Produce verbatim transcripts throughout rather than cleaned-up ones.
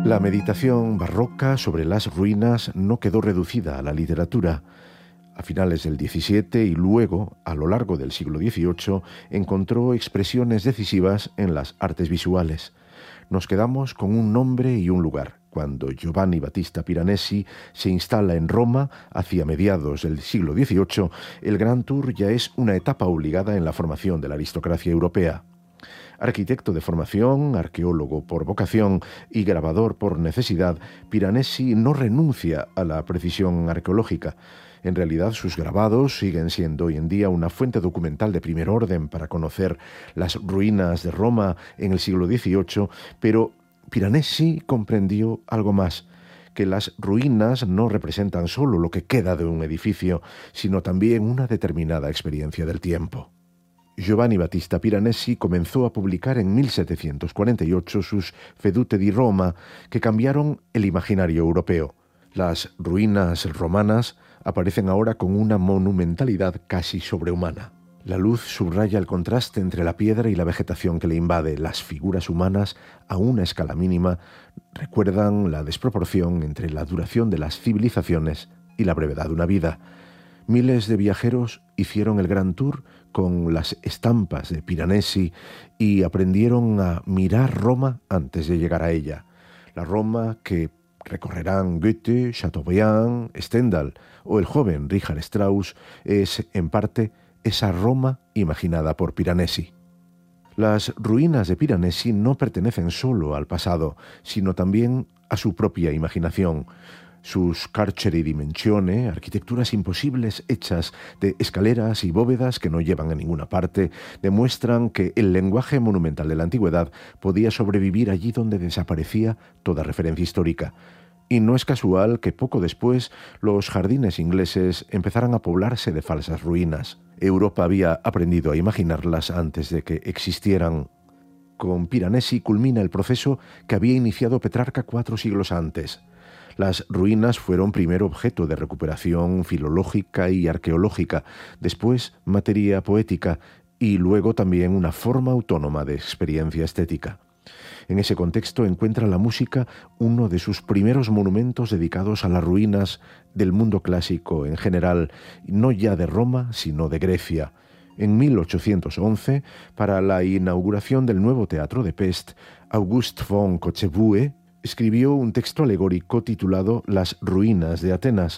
La meditación barroca sobre las ruinas no quedó reducida a la literatura. A finales del diecisiete y luego, a lo largo del siglo dieciocho, encontró expresiones decisivas en las artes visuales. Nos quedamos con un nombre y un lugar. Cuando Giovanni Battista Piranesi se instala en Roma hacia mediados del siglo dieciocho, el Grand Tour ya es una etapa obligada en la formación de la aristocracia europea. Arquitecto de formación, arqueólogo por vocación y grabador por necesidad, Piranesi no renuncia a la precisión arqueológica. En realidad, sus grabados siguen siendo hoy en día una fuente documental de primer orden para conocer las ruinas de Roma en el siglo dieciocho, pero Piranesi comprendió algo más, que las ruinas no representan solo lo que queda de un edificio, sino también una determinada experiencia del tiempo. Giovanni Battista Piranesi comenzó a publicar en mil setecientos cuarenta y ocho sus Vedute di Roma, que cambiaron el imaginario europeo. Las ruinas romanas aparecen ahora con una monumentalidad casi sobrehumana. La luz subraya el contraste entre la piedra y la vegetación que le invade. Las figuras humanas, a una escala mínima, recuerdan la desproporción entre la duración de las civilizaciones y la brevedad de una vida. Miles de viajeros hicieron el Grand Tour con las estampas de Piranesi y aprendieron a mirar Roma antes de llegar a ella. La Roma que recorrerán Goethe, Chateaubriand, Stendhal o el joven Richard Strauss es, en parte, esa Roma imaginada por Piranesi. Las ruinas de Piranesi no pertenecen solo al pasado, sino también a su propia imaginación. Sus carceri dimensione, arquitecturas imposibles hechas de escaleras y bóvedas que no llevan a ninguna parte, demuestran que el lenguaje monumental de la antigüedad podía sobrevivir allí donde desaparecía toda referencia histórica. Y no es casual que poco después los jardines ingleses empezaran a poblarse de falsas ruinas. Europa había aprendido a imaginarlas antes de que existieran. Con Piranesi culmina el proceso que había iniciado Petrarca cuatro siglos antes. Las ruinas fueron primero objeto de recuperación filológica y arqueológica, después materia poética y luego también una forma autónoma de experiencia estética. En ese contexto encuentra la música uno de sus primeros monumentos dedicados a las ruinas del mundo clásico en general, no ya de Roma, sino de Grecia. En mil ochocientos once, para la inauguración del nuevo teatro de Pest, August von Kotzebue escribió un texto alegórico titulado Las ruinas de Atenas,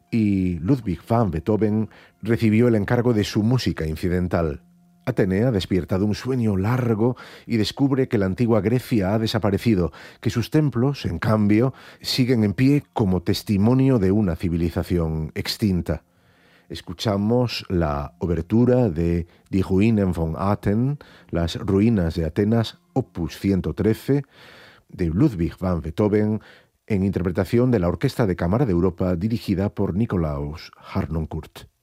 y Ludwig van Beethoven recibió el encargo de su música incidental. Atenea despierta de un sueño largo y descubre que la antigua Grecia ha desaparecido, que sus templos, en cambio, siguen en pie como testimonio de una civilización extinta. Escuchamos la obertura de Die Ruinen von Athen, Las ruinas de Atenas, opus ciento trece, de Ludwig van Beethoven, en interpretación de la Orquesta de Cámara de Europa dirigida por Nikolaus Harnoncourt.